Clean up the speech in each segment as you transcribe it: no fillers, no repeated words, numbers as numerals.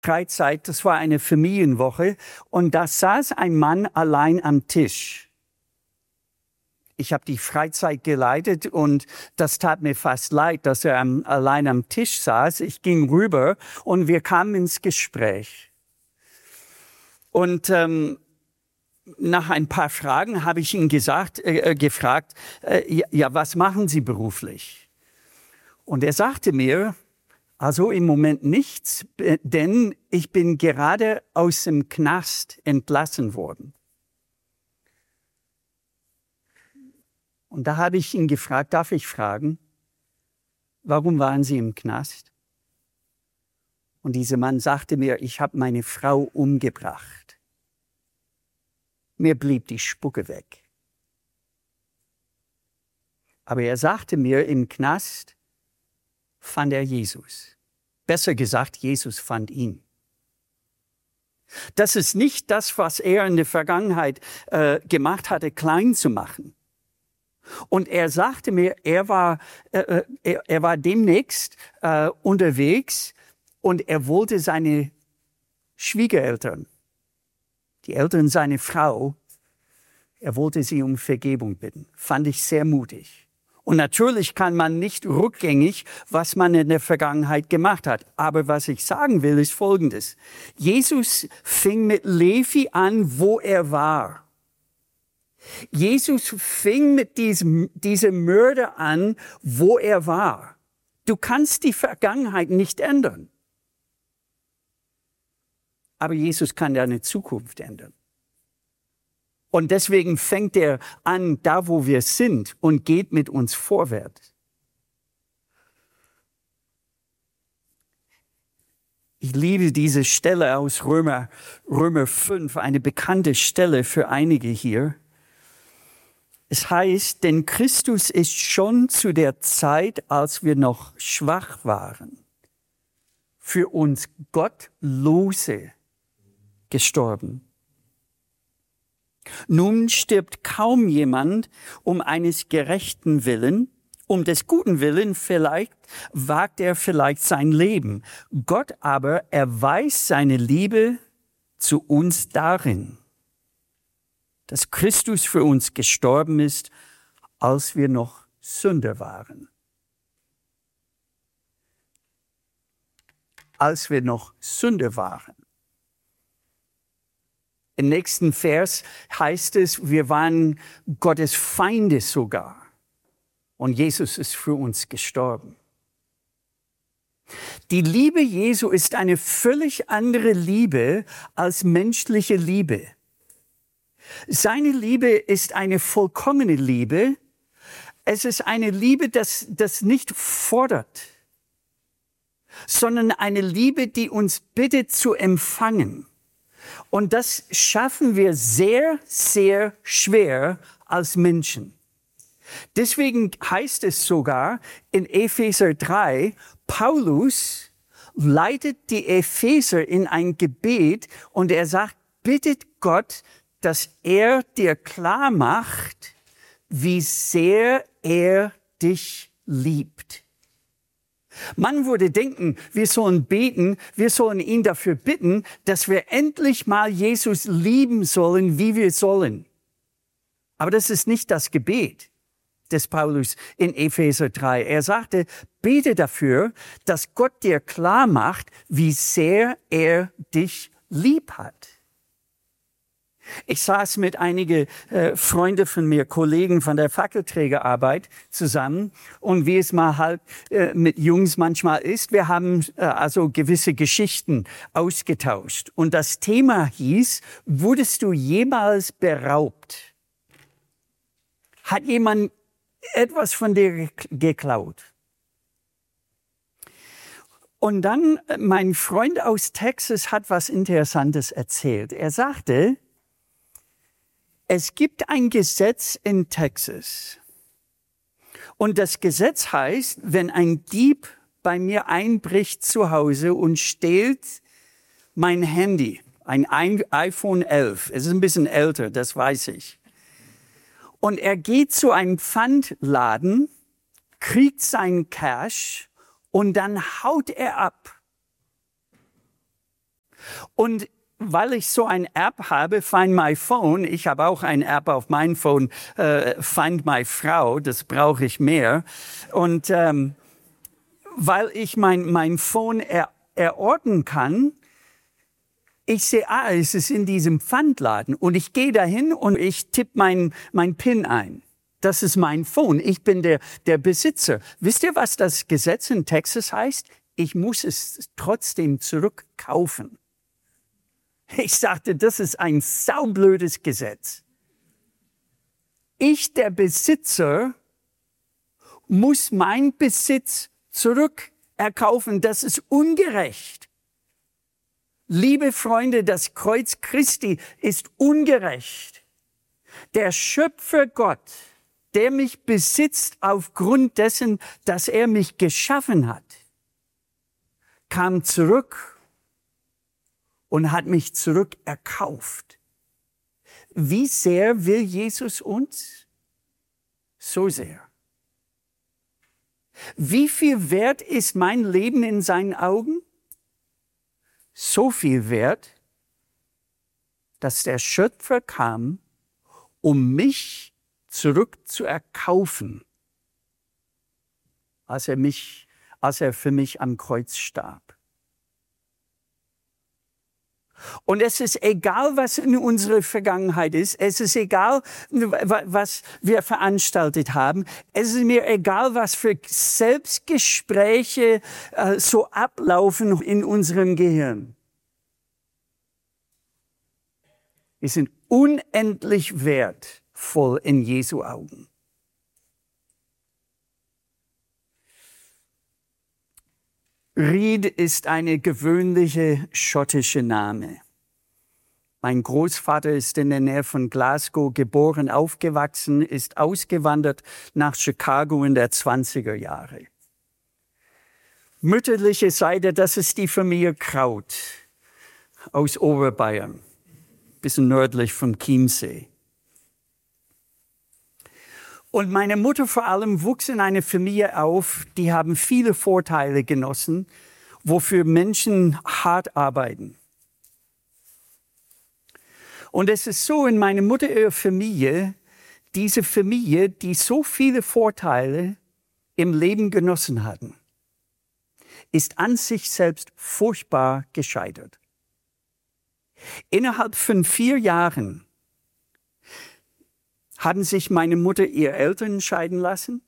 Freizeit, das war eine Familienwoche, und da saß ein Mann allein am Tisch. Ich habe die Freizeit geleitet und das tat mir fast leid, dass er allein am Tisch saß. Ich ging rüber und wir kamen ins Gespräch. Und nach ein paar Fragen habe ich ihn gefragt, was machen Sie beruflich? Und er sagte mir, also im Moment nichts, denn ich bin gerade aus dem Knast entlassen worden. Und da habe ich ihn gefragt, darf ich fragen, warum waren Sie im Knast? Und dieser Mann sagte mir, ich habe meine Frau umgebracht. Mir blieb die Spucke weg. Aber er sagte mir, im Knast fand er Jesus. Besser gesagt, Jesus fand ihn. Das ist nicht das, was er in der Vergangenheit gemacht hatte, klein zu machen. Und er sagte mir, er war demnächst unterwegs und er wollte seine Schwiegereltern, die Eltern seiner Frau, er wollte sie um Vergebung bitten. Fand ich sehr mutig. Und natürlich kann man nicht rückgängig, was man in der Vergangenheit gemacht hat. Aber was ich sagen will, ist Folgendes. Jesus fing mit Levi an, wo er war. Jesus fing mit diesem Mörder an, wo er war. Du kannst die Vergangenheit nicht ändern. Aber Jesus kann deine Zukunft ändern. Und deswegen fängt er an, da wo wir sind, und geht mit uns vorwärts. Ich liebe diese Stelle aus Römer 5, eine bekannte Stelle für einige hier. Es heißt, denn Christus ist schon zu der Zeit, als wir noch schwach waren, für uns Gottlose gestorben. Nun stirbt kaum jemand um eines gerechten Willen, um des guten Willen vielleicht wagt er vielleicht sein Leben. Gott aber erweist seine Liebe zu uns darin, dass Christus für uns gestorben ist, als wir noch Sünder waren. Als wir noch Sünder waren. Im nächsten Vers heißt es, wir waren Gottes Feinde sogar. Und Jesus ist für uns gestorben. Die Liebe Jesu ist eine völlig andere Liebe als menschliche Liebe. Seine Liebe ist eine vollkommene Liebe. Es ist eine Liebe, das nicht fordert, sondern eine Liebe, die uns bittet zu empfangen. Und das schaffen wir sehr, sehr schwer als Menschen. Deswegen heißt es sogar in Epheser 3, Paulus leitet die Epheser in ein Gebet und er sagt, bittet Gott, dass er dir klar macht, wie sehr er dich liebt. Man würde denken, wir sollen beten, wir sollen ihn dafür bitten, dass wir endlich mal Jesus lieben sollen, wie wir sollen. Aber das ist nicht das Gebet des Paulus in Epheser 3. Er sagte, bete dafür, dass Gott dir klar macht, wie sehr er dich lieb hat. Ich saß mit einigen Freunden von mir, Kollegen von der Fackelträgerarbeit zusammen und wie es mal halt mit Jungs manchmal ist, wir haben also gewisse Geschichten ausgetauscht. Und das Thema hieß, wurdest du jemals beraubt? Hat jemand etwas von dir geklaut? Und dann mein Freund aus Texas hat was Interessantes erzählt. Er sagte, es gibt ein Gesetz in Texas. Und das Gesetz heißt, wenn ein Dieb bei mir einbricht zu Hause und stiehlt mein Handy, ein iPhone 11, es ist ein bisschen älter, das weiß ich. Und er geht zu einem Pfandladen, kriegt seinen Cash und dann haut er ab. Und weil ich so eine App habe, Find My Phone, ich habe auch eine App auf meinem Phone, Find My Frau, das brauche ich mehr. Und weil ich mein Phone erorten kann, ich sehe, es ist in diesem Pfandladen und ich gehe dahin und ich tippe mein PIN ein. Das ist mein Phone. Ich bin der Besitzer. Wisst ihr, was das Gesetz in Texas heißt? Ich muss es trotzdem zurückkaufen. Ich sagte, das ist ein saublödes Gesetz. Ich, der Besitzer, muss meinen Besitz zurückerkaufen. Das ist ungerecht. Liebe Freunde, das Kreuz Christi ist ungerecht. Der Schöpfer Gott, der mich besitzt aufgrund dessen, dass er mich geschaffen hat, kam zurück und hat mich zurückerkauft. Wie sehr will Jesus uns? So sehr. Wie viel wert ist mein Leben in seinen Augen? So viel wert, dass der Schöpfer kam, um mich zurückzuerkaufen, als er für mich am Kreuz starb. Und es ist egal, was in unserer Vergangenheit ist. Es ist egal, was wir veranstaltet haben. Es ist mir egal, was für Selbstgespräche so ablaufen in unserem Gehirn. Wir sind unendlich wertvoll in Jesu Augen. Reed ist eine gewöhnliche schottische Name. Mein Großvater ist in der Nähe von Glasgow geboren, aufgewachsen, ist ausgewandert nach Chicago in der 20er Jahre. Mütterliche Seite, das ist die Familie Kraut aus Oberbayern, bisschen nördlich vom Chiemsee. Und meine Mutter vor allem wuchs in einer Familie auf, die haben viele Vorteile genossen, wofür Menschen hart arbeiten. Und es ist so, in meiner Mutter ihrer Familie, diese Familie, die so viele Vorteile im Leben genossen hatten, ist an sich selbst furchtbar gescheitert. Innerhalb von 4 Jahren haben sich meine Mutter ihre Eltern scheiden lassen.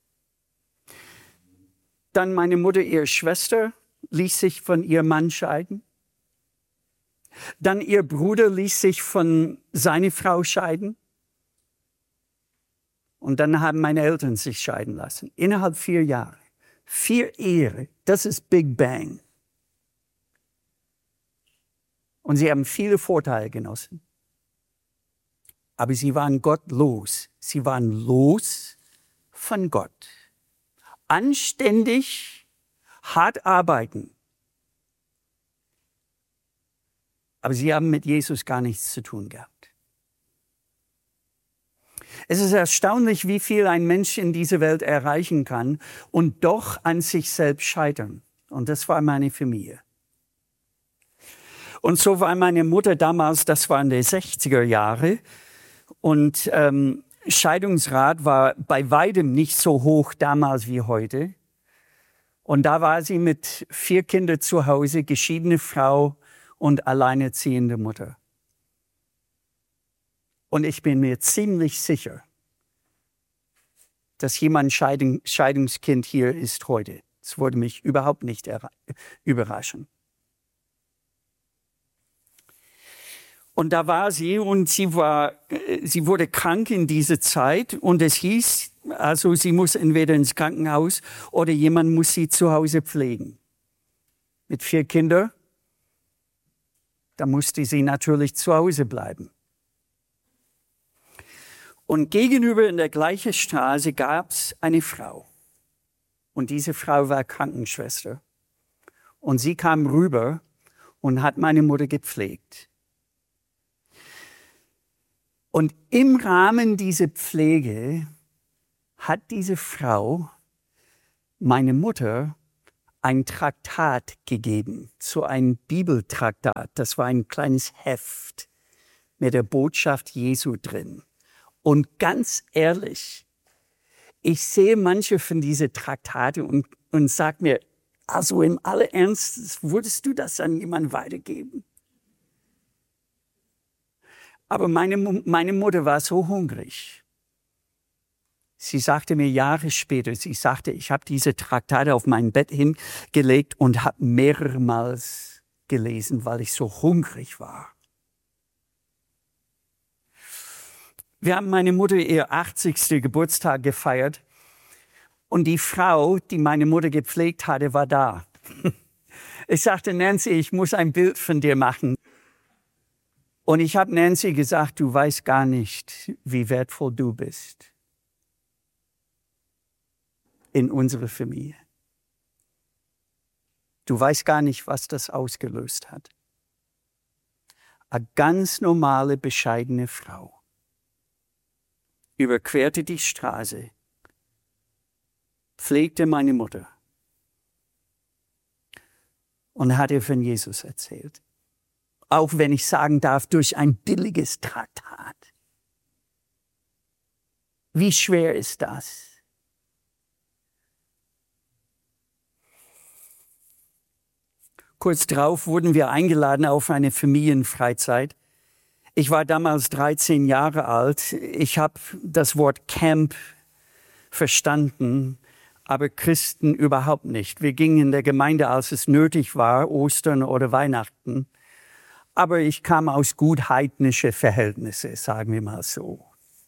Dann meine Mutter, ihre Schwester, ließ sich von ihrem Mann scheiden. Dann ihr Bruder ließ sich von seiner Frau scheiden. Und dann haben meine Eltern sich scheiden lassen. Innerhalb 4 Jahre. 4 Ehen, das ist Big Bang. Und sie haben viele Vorteile genossen. Aber sie waren gottlos. Sie waren los von Gott. Anständig, hart arbeiten. Aber sie haben mit Jesus gar nichts zu tun gehabt. Es ist erstaunlich, wie viel ein Mensch in dieser Welt erreichen kann und doch an sich selbst scheitern. Und das war meine Familie. Und so war meine Mutter damals, das waren die 60er Jahre, und Scheidungsrat war bei weitem nicht so hoch damals wie heute. Und da war sie mit 4 Kindern zu Hause, geschiedene Frau und alleinerziehende Mutter. Und ich bin mir ziemlich sicher, dass jemand Scheidungskind hier ist heute. Das würde mich überhaupt nicht überraschen. Und da war sie und sie wurde krank in dieser Zeit und es hieß, also sie muss entweder ins Krankenhaus oder jemand muss sie zu Hause pflegen. Mit 4 Kindern, da musste sie natürlich zu Hause bleiben. Und gegenüber in der gleichen Straße gab es eine Frau. Und diese Frau war Krankenschwester. Und sie kam rüber und hat meine Mutter gepflegt. Und im Rahmen dieser Pflege hat diese Frau meine Mutter ein Traktat gegeben, so ein Bibeltraktat. Das war ein kleines Heft mit der Botschaft Jesu drin. Und ganz ehrlich, ich sehe manche von diesen Traktate und sage mir, also im aller Ernst, würdest du das an jemanden weitergeben? Aber meine Mutter war so hungrig. Sie sagte mir Jahre später, sie sagte, ich habe diese Traktate auf mein Bett hingelegt und habe mehrmals gelesen, weil ich so hungrig war. Wir haben meine Mutter ihr 80. Geburtstag gefeiert und die Frau, die meine Mutter gepflegt hatte, war da. Ich sagte, Nancy, ich muss ein Bild von dir machen. Und ich habe Nancy gesagt, du weißt gar nicht, wie wertvoll du bist in unserer Familie. Du weißt gar nicht, was das ausgelöst hat. Eine ganz normale, bescheidene Frau überquerte die Straße, pflegte meine Mutter und hat ihr von Jesus erzählt. Auch wenn ich sagen darf, durch ein billiges Traktat. Wie schwer ist das? Kurz darauf wurden wir eingeladen auf eine Familienfreizeit. Ich war damals 13 Jahre alt. Ich habe das Wort Camp verstanden, aber Christen überhaupt nicht. Wir gingen in der Gemeinde, als es nötig war, Ostern oder Weihnachten. Aber ich kam aus gut heidnischen Verhältnissen, sagen wir mal so.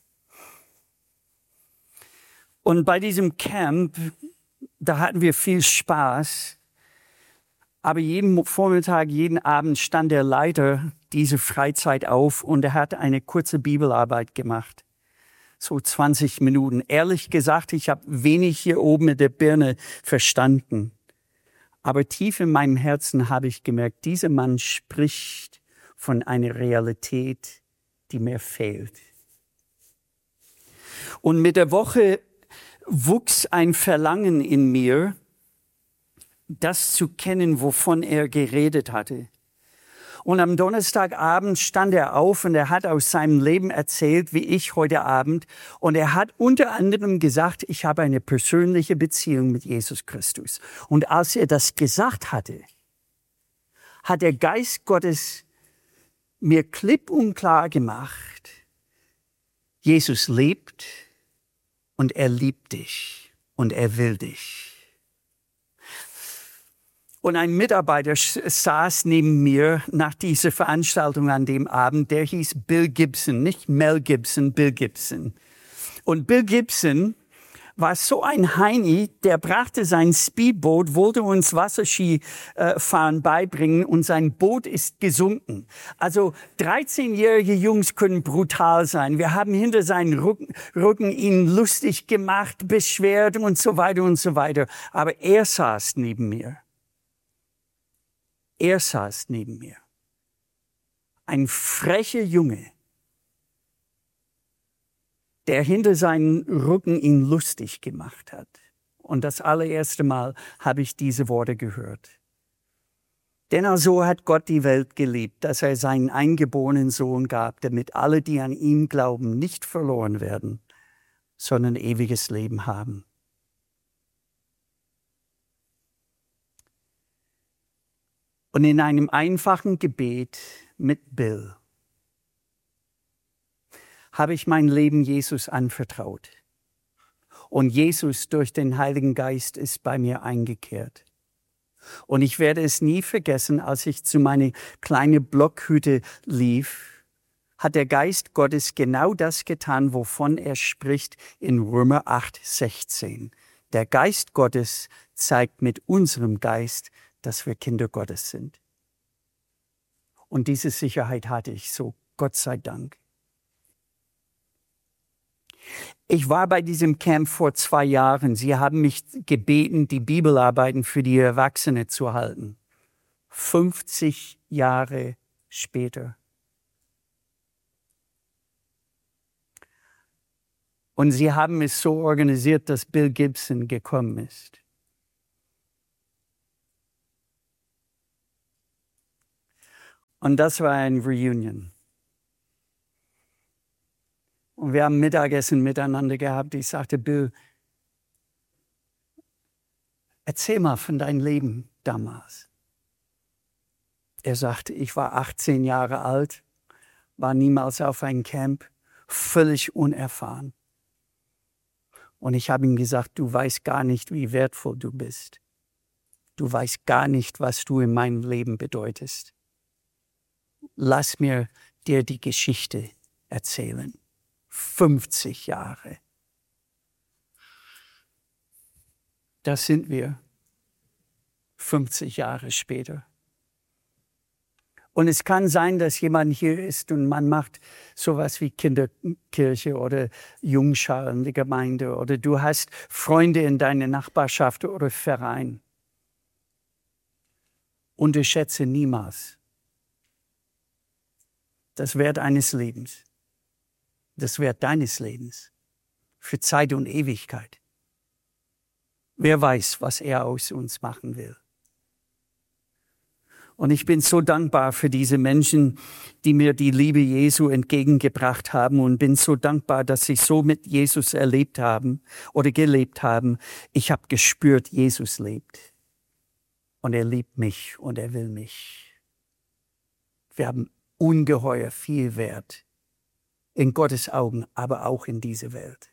Und bei diesem Camp, da hatten wir viel Spaß. Aber jeden Vormittag, jeden Abend stand der Leiter dieser Freizeit auf und er hat eine kurze Bibelarbeit gemacht. So 20 Minuten. Ehrlich gesagt, ich habe wenig hier oben mit der Birne verstanden. Aber tief in meinem Herzen habe ich gemerkt, dieser Mann spricht von einer Realität, die mir fehlt. Und mit der Woche wuchs ein Verlangen in mir, das zu kennen, wovon er geredet hatte. Und am Donnerstagabend stand er auf und er hat aus seinem Leben erzählt, wie ich heute Abend. Und er hat unter anderem gesagt, ich habe eine persönliche Beziehung mit Jesus Christus. Und als er das gesagt hatte, hat der Geist Gottes mir klipp und klar gemacht, Jesus lebt und er liebt dich und er will dich. Und ein Mitarbeiter saß neben mir nach dieser Veranstaltung an dem Abend, der hieß Bill Gibson, nicht Mel Gibson, Bill Gibson. Und Bill Gibson war so ein Heini, der brachte sein Speedboot, wollte uns Wasserskifahren beibringen und sein Boot ist gesunken. Also 13-jährige Jungs können brutal sein. Wir haben hinter seinen Rücken ihn lustig gemacht, beschwert und so weiter und so weiter. Aber er saß neben mir. Er saß neben mir. Ein frecher Junge, der hinter seinen Rücken ihn lustig gemacht hat. Und das allererste Mal habe ich diese Worte gehört. Denn so hat Gott die Welt geliebt, dass er seinen eingeborenen Sohn gab, damit alle, die an ihn glauben, nicht verloren werden, sondern ewiges Leben haben. Und in einem einfachen Gebet mit Bill habe ich mein Leben Jesus anvertraut. Und Jesus durch den Heiligen Geist ist bei mir eingekehrt. Und ich werde es nie vergessen, als ich zu meiner kleinen Blockhütte lief, hat der Geist Gottes genau das getan, wovon er spricht in Römer 8,16. Der Geist Gottes zeigt mit unserem Geist, dass wir Kinder Gottes sind. Und diese Sicherheit hatte ich so, Gott sei Dank. Ich war bei diesem Camp vor 2 Jahren. Sie haben mich gebeten, die Bibelarbeiten für die Erwachsenen zu halten. 50 Jahre später. Und sie haben es so organisiert, dass Bill Gibson gekommen ist. Und das war ein Reunion. Und wir haben Mittagessen miteinander gehabt. Ich sagte, Bill, erzähl mal von deinem Leben damals. Er sagte, ich war 18 Jahre alt, war niemals auf einem Camp, völlig unerfahren. Und ich habe ihm gesagt, du weißt gar nicht, wie wertvoll du bist. Du weißt gar nicht, was du in meinem Leben bedeutest. Lass mir dir die Geschichte erzählen. 50 Jahre. Das sind wir. 50 Jahre später. Und es kann sein, dass jemand hier ist und man macht sowas wie Kinderkirche oder Jungschar in der Gemeinde oder du hast Freunde in deiner Nachbarschaft oder Verein. Unterschätze niemals das Wert eines Lebens, das Wert deines Lebens für Zeit und Ewigkeit. Wer weiß, was er aus uns machen will. Und ich bin so dankbar für diese Menschen, die mir die Liebe Jesu entgegengebracht haben und bin so dankbar, dass sie so mit Jesus erlebt haben oder gelebt haben. Ich habe gespürt, Jesus lebt. Und er liebt mich und er will mich. Wir haben ungeheuer viel Wert in Gottes Augen, aber auch in dieser Welt.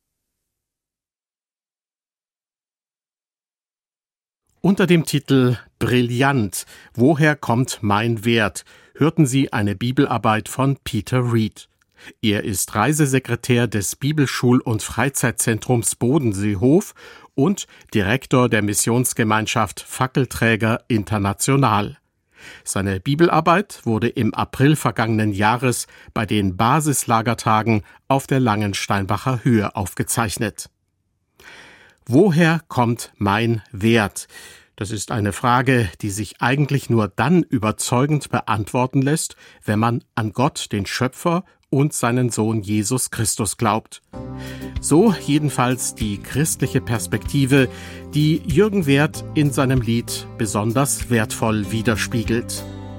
Unter dem Titel Brillant, woher kommt mein Wert, hörten Sie eine Bibelarbeit von Peter Reed. Er ist Reisesekretär des Bibelschul- und Freizeitzentrums Bodenseehof und Direktor der Missionsgemeinschaft Fackelträger International. Seine Bibelarbeit wurde im April vergangenen Jahres bei den Basislagertagen auf der Langensteinbacher Höhe aufgezeichnet. Woher kommt mein Wert? Das ist eine Frage, die sich eigentlich nur dann überzeugend beantworten lässt, wenn man an Gott, den Schöpfer, und seinen Sohn Jesus Christus glaubt. So jedenfalls die christliche Perspektive, die Jürgen Wert in seinem Lied besonders wertvoll widerspiegelt.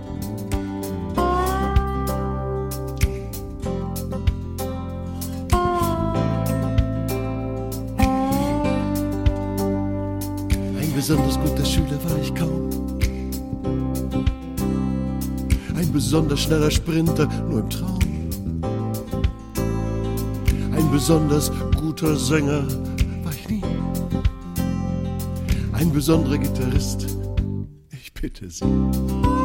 Besonders guter Schüler war ich kaum. Ein besonders schneller Sprinter, nur im Traum. Ein besonders guter Sänger war ich nie. Ein besonderer Gitarrist, ich bitte Sie.